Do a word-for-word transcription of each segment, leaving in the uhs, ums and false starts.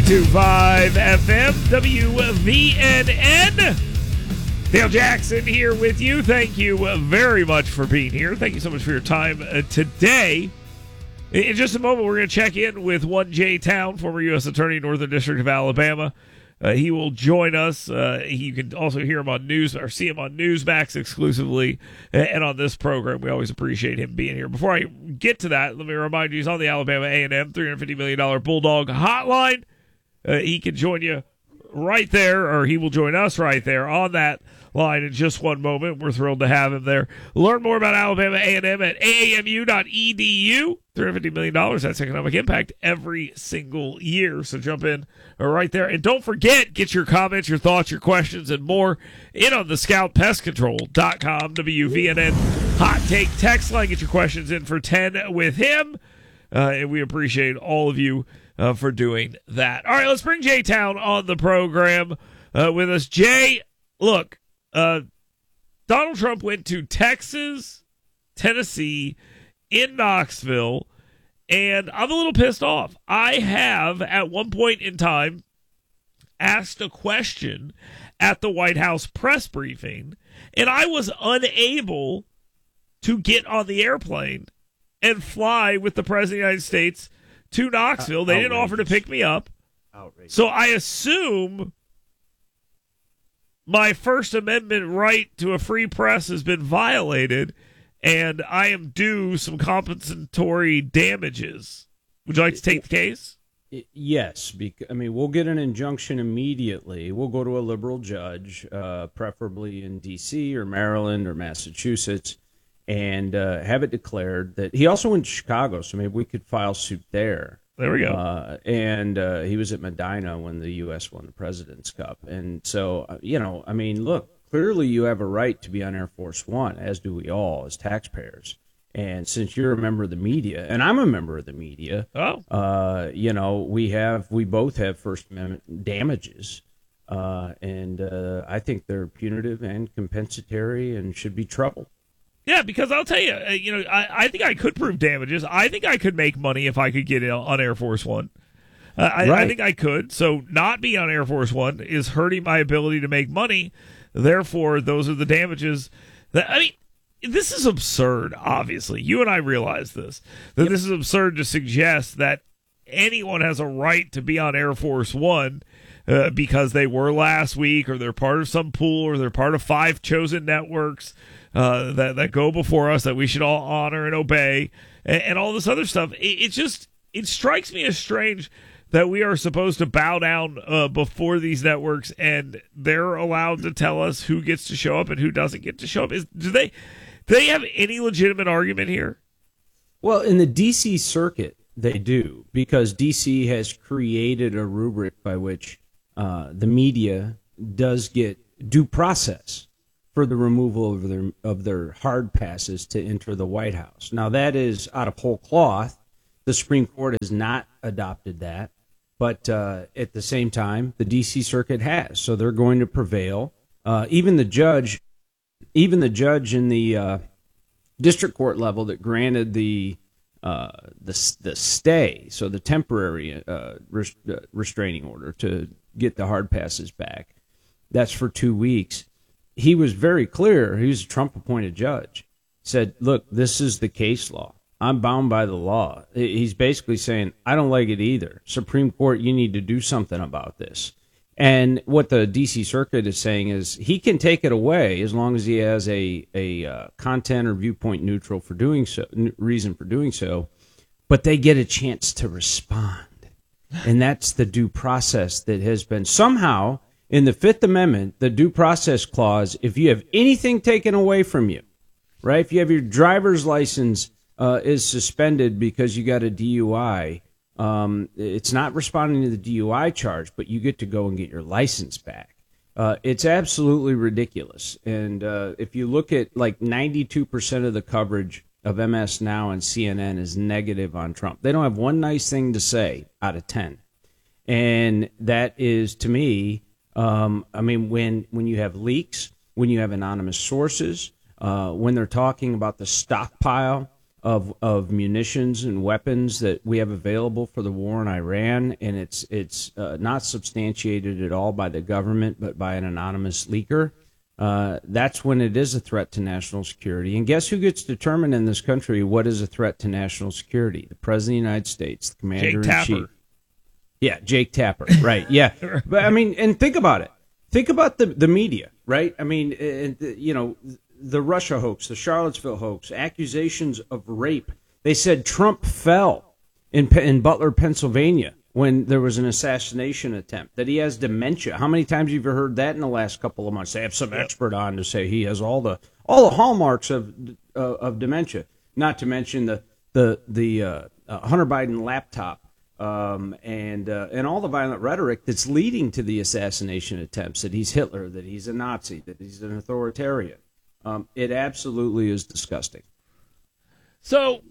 ninety-two point five F M, W V N N. Dale Jackson here with you. Thank you very much for being here. Thank you so much for your time uh, today. In just a moment, we're going to check in with one Jay Town, former U S Attorney, Northern District of Alabama. Uh, he will join us. Uh, you can also hear him on news or see him on Newsmax exclusively and on this program. We always appreciate him being here. Before I get to that, let me remind you, he's on the Alabama A and M three hundred fifty million dollars Bulldog Hotline. Uh, he can join you right there, or he will join us right there on that line in just one moment. We're thrilled to have him there. Learn more about Alabama A and M at A A M U dot E D U. three hundred fifty million dollars, that's economic impact every single year. So jump in right there. And don't forget, get your comments, your thoughts, your questions, and more in on the scout pest control dot com, W V N N Hot Take text line. Get your questions in for ten with him. Uh, and we appreciate all of you uh, for doing that. All right, let's bring Jay Town on the program uh, with us. Jay, look, uh, Donald Trump went to Texas, Tennessee, in Knoxville, and I'm a little pissed off. I have, at one point in time, asked a question at the White House press briefing, and I was unable to get on the airplane and fly with the President of the United States to Knoxville. They didn't offer to pick me up. Outrageous. So I assume my First Amendment right to a free press has been violated, and I am due some compensatory damages. Would you like to take the case? Yes. Because, I mean, we'll get an injunction immediately. We'll go to a liberal judge, uh, preferably in D C or Maryland or Massachusetts, and uh, have it declared that he also went to Chicago, so maybe we could file suit there. There we go. Uh, and uh, he was at Medina when the U S won the President's Cup. And so, uh, you know, I mean, look, clearly you have a right to be on Air Force One, as do we all as taxpayers. And since you're a member of the media, and I'm a member of the media, oh, uh, you know, we have, we both have First Amendment damages. Uh, and uh, I think they're punitive and compensatory and should be troubled. Yeah, because I'll tell you, uh, you know, I, I think I could prove damages. I think I could make money if I could get on Air Force One. Uh, I, right. I think I could. So not being on Air Force One is hurting my ability to make money. Therefore, those are the damages. That I mean, this is absurd, obviously. You and I realize this. That yep. This is absurd to suggest that anyone has a right to be on Air Force One uh, because they were last week, or they're part of some pool, or they're part of five chosen networks Uh, that that go before us, that we should all honor and obey, and, and all this other stuff. It, it just it strikes me as strange that we are supposed to bow down uh, before these networks, and they're allowed to tell us who gets to show up and who doesn't get to show up. Is do they do they have any legitimate argument here? Well, in the D C circuit, they do, because D C has created a rubric by which uh, the media does get due process for the removal of their of their hard passes to enter the White House. Now, that is out of whole cloth. The Supreme Court has not adopted that, but uh, at the same time, the D C Circuit has. So they're going to prevail. Uh, even the judge, even the judge in the uh, district court level that granted the uh, the the stay, so the temporary uh, res- uh, restraining order to get the hard passes back, that's for two weeks. He was very clear. He was a Trump-appointed judge. Said, look, this is the case law. I'm bound by the law. He's basically saying, I don't like it either. Supreme Court, you need to do something about this. And what the D C Circuit is saying is he can take it away as long as he has a, a uh, content or viewpoint neutral for doing so, reason for doing so, but they get a chance to respond. And that's the due process that has been somehow, in the Fifth Amendment, the due process clause, if you have anything taken away from you, right? If you have your driver's license uh, is suspended because you got a D U I, um, it's not responding to the D U I charge, but you get to go and get your license back. Uh, it's absolutely ridiculous. And uh, if you look at like ninety-two percent of the coverage of M S Now and C N N is negative on Trump. They don't have one nice thing to say out of ten. And that is, to me, Um, I mean, when, when you have leaks, when you have anonymous sources, uh, when they're talking about the stockpile of of munitions and weapons that we have available for the war in Iran, and it's it's uh, not substantiated at all by the government, but by an anonymous leaker, uh, that's when it is a threat to national security. And guess who gets determined in this country what is a threat to national security? The President of the United States, the Commander-in-Chief. Yeah, Jake Tapper, right, yeah. But, I mean, and think about it. Think about the, the media, right? I mean, uh, you know, the Russia hoax, the Charlottesville hoax, accusations of rape. They said Trump fell in, in Butler, Pennsylvania, when there was an assassination attempt, that he has dementia. How many times have you heard that in the last couple of months? They have some expert on to say he has all the all the hallmarks of uh, of dementia. Not to mention the the the uh, uh, Hunter Biden laptop. Um, and uh, and all the violent rhetoric that's leading to the assassination attempts, that he's Hitler, that he's a Nazi, that he's an authoritarian. Um, it absolutely is disgusting. So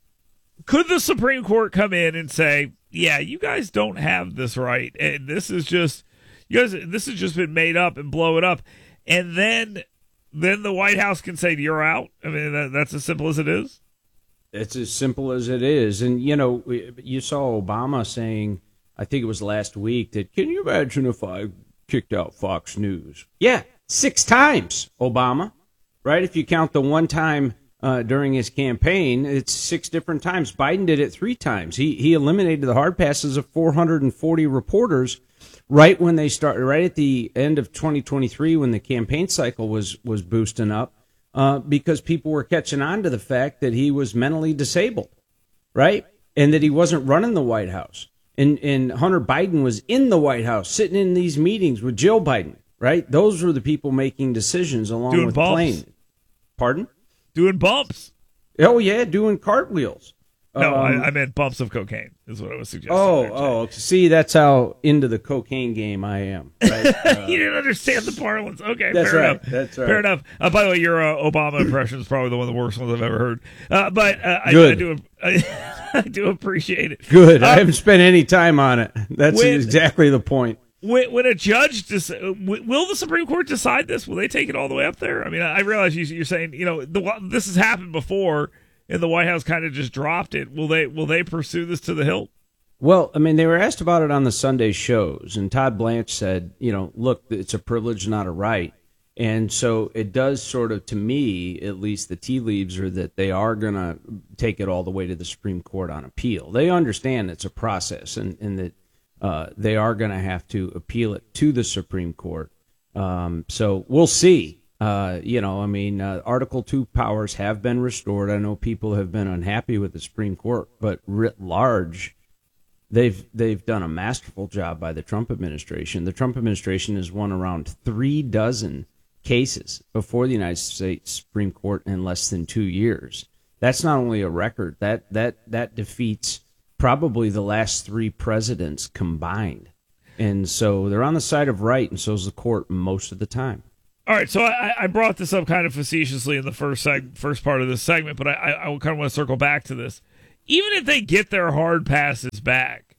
could the Supreme Court come in and say, yeah, you guys don't have this right, and this is just, you guys, this has just been made up, and blow it up, and then then the White House can say, you're out? I mean, that, that's as simple as it is? It's as simple as it is. And, you know, you saw Obama saying, I think it was last week, that, can you imagine if I kicked out Fox News? Yeah, six times, Obama, right? If you count the one time uh, during his campaign, it's six different times. Biden did it three times. He he eliminated the hard passes of four hundred forty reporters right when they started, right at the end of twenty twenty-three, when the campaign cycle was, was boosting up. Uh, because people were catching on to the fact that he was mentally disabled, right? And that he wasn't running the White House. And, and Hunter Biden was in the White House, sitting in these meetings with Jill Biden, right? Those were the people making decisions along doing with bumps. Plain. Pardon? Doing bumps. Oh, yeah, doing cartwheels. No, um, I, I meant bumps of cocaine is what I was suggesting. Oh, there, oh, see, that's how into the cocaine game I am. Right? Uh, you didn't understand the parlance. Okay, that's fair right. enough. That's right. Fair enough. Uh, by the way, your uh, Obama impression is probably the one of the worst ones I've ever heard. Uh, but uh, I, I do, I, I do appreciate it. Good. Uh, I haven't spent any time on it. That's when, exactly the point. When, when a judge dec- will the Supreme Court decide this? Will they take it all the way up there? I mean, I realize you, you're saying, you know, the, this has happened before, and the White House kind of just dropped it. Will they will they pursue this to the hilt? Well, I mean, they were asked about it on the Sunday shows, and Todd Blanche said, you know, look, it's a privilege, not a right. And so it does sort of, to me, at least the tea leaves are that they are going to take it all the way to the Supreme Court on appeal. They understand it's a process, and, and that uh, they are going to have to appeal it to the Supreme Court. Um, so we'll see. Uh, you know, I mean, uh, Article two powers have been restored. I know people have been unhappy with the Supreme Court, but writ large, they've they've done a masterful job by the Trump administration. The Trump administration has won around three dozen cases before the United States Supreme Court in less than two years. That's not only a record, that that that defeats probably the last three presidents combined. And so they're on the side of right, and so is the court most of the time. All right, so I, I brought this up kind of facetiously in the first seg- first part of this segment, but I, I, I kind of want to circle back to this. Even if they get their hard passes back,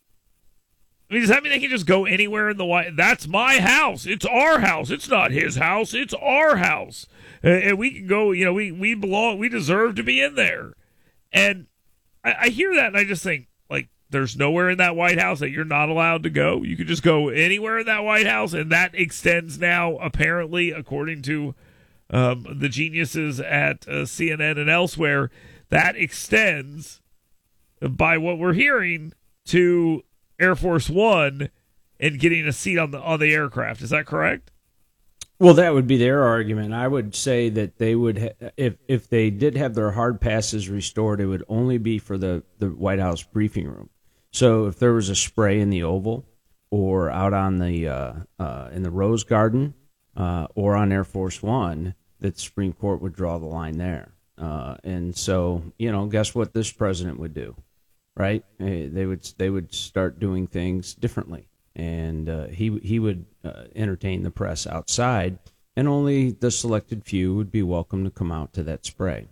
I mean, does that mean they can just go anywhere in the White? That's my house. It's our house. It's not his house. It's our house, and, and we can go. You know, we we belong. We deserve to be in there. And I, I hear that, and I just think, like, there's nowhere in that White House that you're not allowed to go. You could just go anywhere in that White House, and that extends now, apparently, according to um, the geniuses at uh, C N N and elsewhere, that extends, by what we're hearing, to Air Force One and getting a seat on the on the aircraft. Is that correct? Well, that would be their argument. I would say that they would, ha- if if they did have their hard passes restored, it would only be for the, the White House briefing room. So if there was a spray in the Oval, or out on the uh, uh, in the Rose Garden, uh, or on Air Force One, that the Supreme Court would draw the line there. Uh, and so, you know, guess what this president would do, right? They would they would start doing things differently. And uh, he he would uh, entertain the press outside, and only the selected few would be welcome to come out to that spray.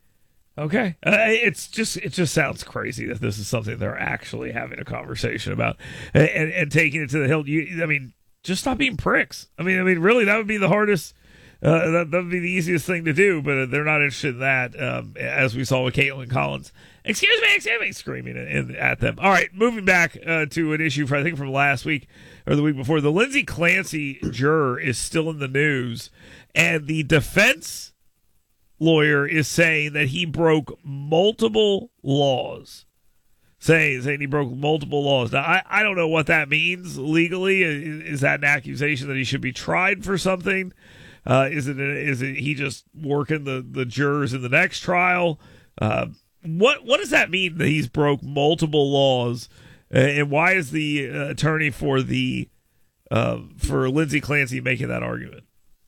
Okay, uh, it's just it just sounds crazy that this is something they're actually having a conversation about and, and, and taking it to the hill. You, I mean, just stop being pricks. I mean, I mean, really, that would be the hardest Uh, that would be the easiest thing to do, but they're not interested in that, um, as we saw with Caitlin Collins. Excuse me, excuse me, screaming at, at them. All right, moving back uh, to an issue, for, I think, from last week or the week before. The Lindsey Clancy juror is still in the news, and the defense lawyer is saying that he broke multiple laws. Saying, saying he broke multiple laws. Now, I, I don't know what that means legally. Is, is that an accusation that he should be tried for something? Uh, is it is it he just working the, the jurors in the next trial? Uh, what what does that mean that he's broke multiple laws? Uh, and why is the uh, attorney for the uh, for Lindsey Clancy making that argument?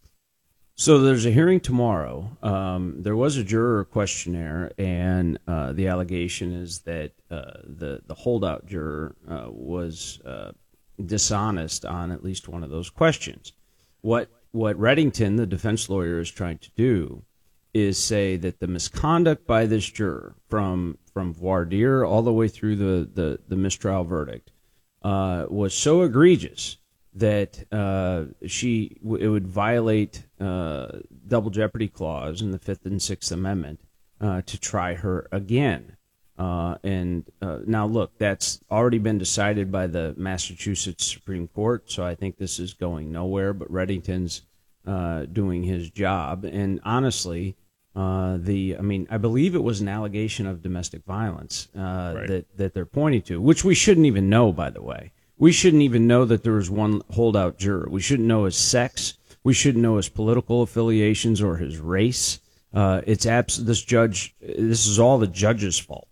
So there's a hearing tomorrow. Um, there was a juror questionnaire, and uh, the allegation is that uh, the the holdout juror uh, was uh, dishonest on at least one of those questions. What What Reddington, the defense lawyer, is trying to do is say that the misconduct by this juror from from voir dire all the way through the, the, the mistrial verdict uh, was so egregious that uh, she it would violate uh, double jeopardy clause in the Fifth and Sixth Amendment uh, to try her again. Uh, and uh, now, look, that's already been decided by the Massachusetts Supreme Court, so I think this is going nowhere. But Reddington's uh, doing his job, and honestly, uh, the I mean, I believe it was an allegation of domestic violence uh, right. that that they're pointing to, which we shouldn't even know. By the way, we shouldn't even know that there was one holdout juror. We shouldn't know his sex. We shouldn't know his political affiliations or his race. Uh, it's abs- this judge. This is all the judge's fault.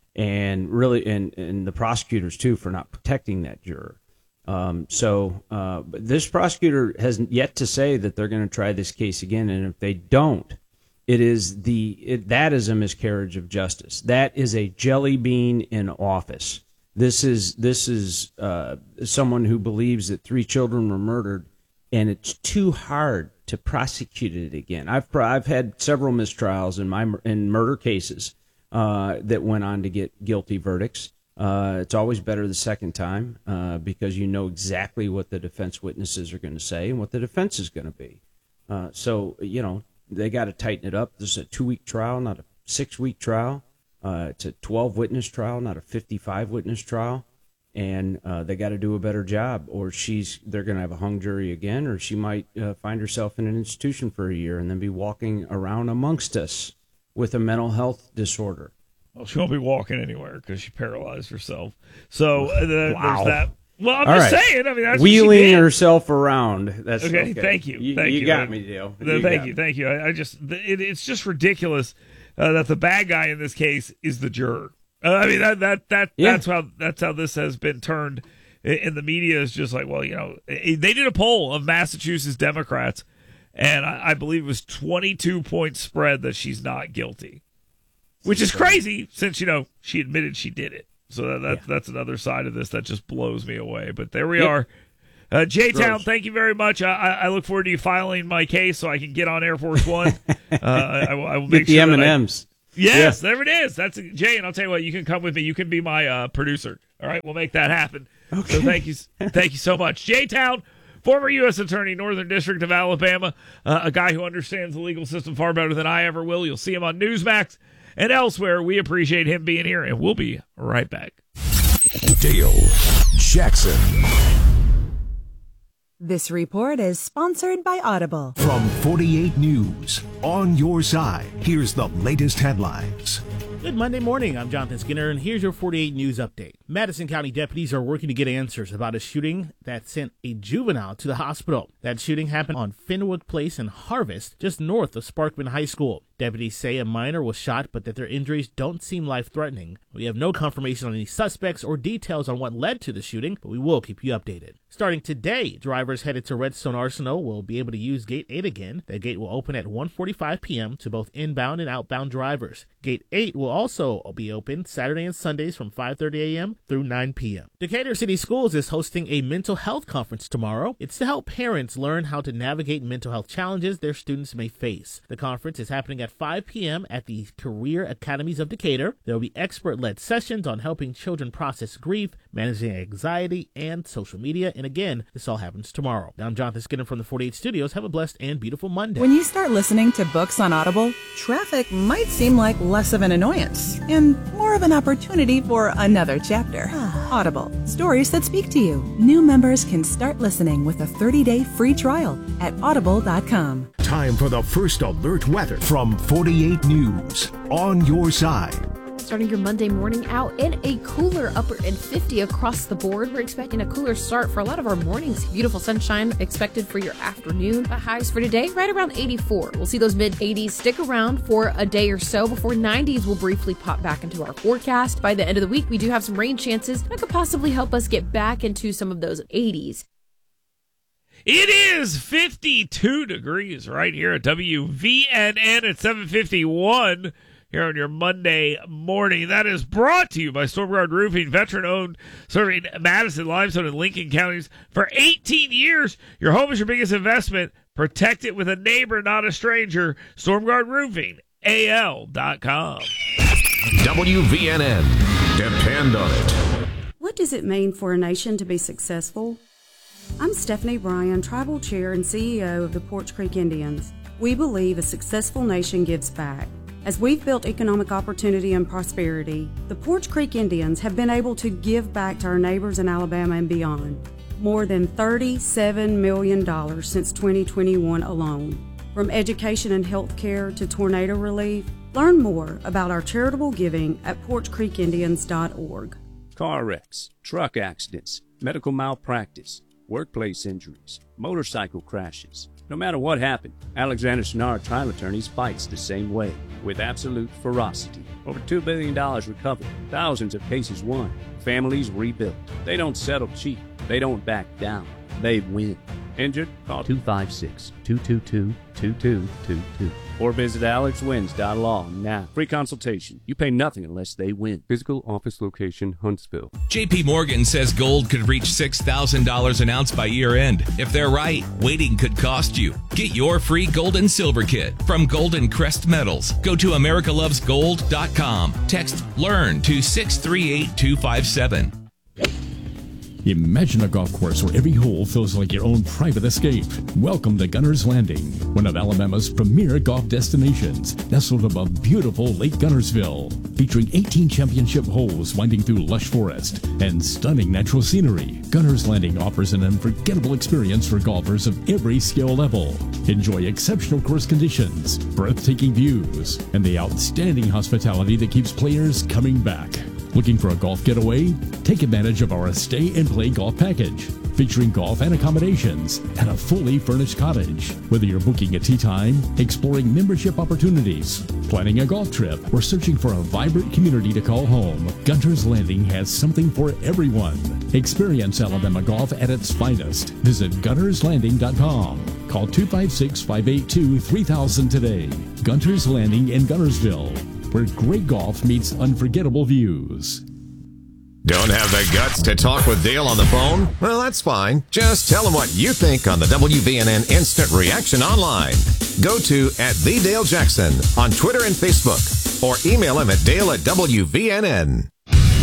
And really, and, and the prosecutors, too, for not protecting that juror. Um, so uh, but this prosecutor has yet to say that they're going to try this case again. And if they don't, it is the it, that is a miscarriage of justice. That is a jelly bean in office. This is this is uh, someone who believes that three children were murdered, and it's too hard to prosecute it again. I've I've had several mistrials in my in murder cases. Uh, that went on to get guilty verdicts. Uh, it's always better the second time uh, because you know exactly what the defense witnesses are going to say and what the defense is going to be. Uh, so, you know, they got to tighten it up. This is a two-week trial, not a six-week trial. Uh, it's a twelve-witness trial, not a fifty-five-witness trial. And uh, they got to do a better job, or she's they're going to have a hung jury again, or she might uh, find herself in an institution for a year and then be walking around amongst us with a mental health disorder. Well, she won't be walking anywhere because she paralyzed herself. So uh, the, wow. there's that. Well, I'm All just right. saying. I mean, that's wheeling what she did. herself around. That's okay, okay. Thank you. You, thank you, you. got me, Dale. You thank you. Me. Thank you. I, I just, it, it's just ridiculous uh, that the bad guy in this case is the juror. Uh, I mean, that that that yeah. that's how that's how this has been turned in the media. Is just like, well, you know, they did a poll of Massachusetts Democrats, and I, I believe it was twenty-two point spread that she's not guilty. Which is crazy since, you know, she admitted she did it. So that, that, yeah. that's another side of this that just blows me away. But there we yep. are. Uh, J-Town, thank you very much. I, I look forward to you filing my case so I can get on Air Force One. uh, I, will, I will make get the sure M and M's. I, yes, yeah. there it is. That's a, Jay, and I'll tell you what, you can come with me. You can be my uh, producer. All right, we'll make that happen. Okay. So thank you, thank you so much. J-Town, former U S Attorney, Northern District of Alabama, uh, a guy who understands the legal system far better than I ever will. You'll see him on Newsmax and elsewhere. We appreciate him being here, and we'll be right back. Dale Jackson. This report is sponsored by Audible. From forty-eight News, on your side, here's the latest headlines. Good Monday morning. I'm Jonathan Skinner, and here's your forty-eight News update. Madison County deputies are working to get answers about a shooting that sent a juvenile to the hospital. That shooting happened on Fenwood Place in Harvest, just north of Sparkman High School. Deputies say a minor was shot, but that their injuries don't seem life-threatening. We have no confirmation on any suspects or details on what led to the shooting, but we will keep you updated. Starting today, drivers headed to Redstone Arsenal will be able to use Gate eight again. The gate will open at one forty-five p.m. to both inbound and outbound drivers. Gate eight will also be open Saturday and Sundays from five thirty a.m. through nine p.m. Decatur City Schools is hosting a mental health conference tomorrow. It's to help parents learn how to navigate mental health challenges their students may face. The conference is happening at at five p.m. at the Career Academies of Decatur. There will be expert-led sessions on helping children process grief, managing anxiety, and social media. And again, this all happens tomorrow. Now, I'm Jonathan Skinner from the forty-eight Studios. Have a blessed and beautiful Monday. When you start listening to books on Audible, traffic might seem like less of an annoyance and more of an opportunity for another chapter. Audible, stories that speak to you. New members can start listening with a thirty-day free trial at audible dot com. Time for the first alert weather from forty-eight News. On your side. Starting your Monday morning out in a cooler upper and fifty across the board. We're expecting a cooler start for a lot of our mornings. Beautiful sunshine expected for your afternoon. The highs for today, right around eighty-four. We'll see those mid eighties stick around for a day or so before nineties will briefly pop back into our forecast. By the end of the week, we do have some rain chances that could possibly help us get back into some of those eighties. It is fifty-two degrees right here at W V N N at seven fifty-one. Here on your Monday morning. That is brought to you by Stormguard Roofing, veteran-owned, serving Madison, Limestone, and Lincoln counties for eighteen years. Your home is your biggest investment. Protect it with a neighbor, not a stranger. Stormguard Roofing, A L dot com. W V N N. Depend on it. What does it mean for a nation to be successful? I'm Stephanie Bryan, Tribal Chair and C E O of the Porch Creek Indians. We believe a successful nation gives back. As we've built economic opportunity and prosperity, the Porch Creek Indians have been able to give back to our neighbors in Alabama and beyond. More than thirty-seven million dollars since twenty twenty-one alone. From education and health care to tornado relief, learn more about our charitable giving at porch creek indians dot org. Car wrecks, truck accidents, medical malpractice, workplace injuries, motorcycle crashes. No matter what happened, Alexander Sonara Trial Attorneys fights the same way, with absolute ferocity. Over two billion dollars recovered, thousands of cases won, families rebuilt. They don't settle cheap. They don't back down. They win. Injured? Call two five six, two two two, two two two two or visit alex wins dot law now. Free consultation. You pay nothing unless they win. Physical office location, Huntsville. J P Morgan says gold could reach six thousand dollars an ounce by year end. If they're right, waiting could cost you. Get your free gold and silver kit from Golden Crest Metals. Go to america loves gold dot com. Text LEARN to six three eight two five seven. Imagine a golf course where every hole feels like your own private escape. Welcome to Gunner's Landing, one of Alabama's premier golf destinations, nestled above beautiful Lake Gunnersville, featuring eighteen championship holes winding through lush forest and stunning natural scenery. Gunner's Landing offers an unforgettable experience for golfers of every skill level. Enjoy exceptional course conditions, breathtaking views, and the outstanding hospitality that keeps players coming back. Looking for a golf getaway? Take advantage of our Stay and Play Golf Package, featuring golf and accommodations and a fully furnished cottage. Whether you're booking a tee time, exploring membership opportunities, planning a golf trip, or searching for a vibrant community to call home, Gunner's Landing has something for everyone. Experience Alabama golf at its finest. Visit gunners landing dot com. Call two five six, five eight two, three thousand today. Gunner's Landing in Gunnersville, where great golf meets unforgettable views. Don't have the guts to talk with Dale on the phone? Well, that's fine. Just tell him what you think on the W V N N Instant Reaction online. Go to at the Dale Jackson on Twitter and Facebook, or email him at dale at W V N N.